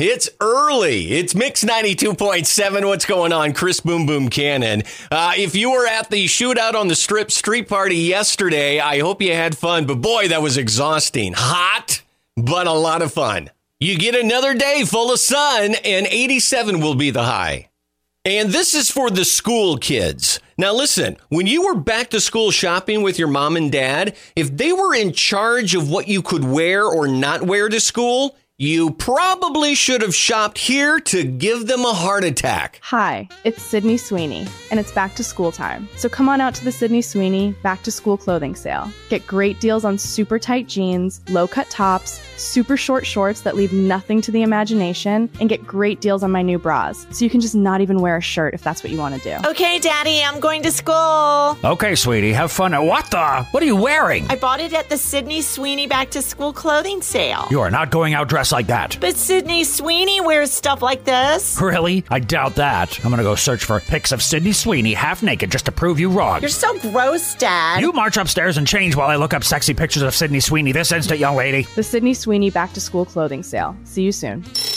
it's early. It's Mix 92.7. What's going on? Chris Boom Boom Cannon. If you were at the shootout on the Strip street party yesterday, I hope you had fun. But boy, that was exhausting. Hot, but a lot of fun. You get another day full of sun, and 87 will be the high. And this is for the school kids. Now listen, when you were back to school shopping with your mom and dad, if they were in charge of what you could wear or not wear to school, you probably should have shopped here to give them a heart attack. Hi, it's Sydney Sweeney, and it's back to school time. So come on out to the Sydney Sweeney back to school clothing sale. Get great deals on super tight jeans, low-cut tops, super short shorts that leave nothing to the imagination, and get great deals on my new bras. So you can just not even wear a shirt if that's what you want to do. Okay, Daddy, I'm going to school. Okay, sweetie, have fun. What are you wearing? I bought it at the Sydney Sweeney back to school clothing sale. You are not going out dressed like that. But Sydney Sweeney wears stuff like this. Really? I doubt that. I'm gonna go search for pics of Sydney Sweeney half naked just to prove you wrong. You're so gross, Dad. You march upstairs and change while I look up sexy pictures of Sydney Sweeney this instant, young lady. The Sydney Sweeney back to school clothing sale. See you soon.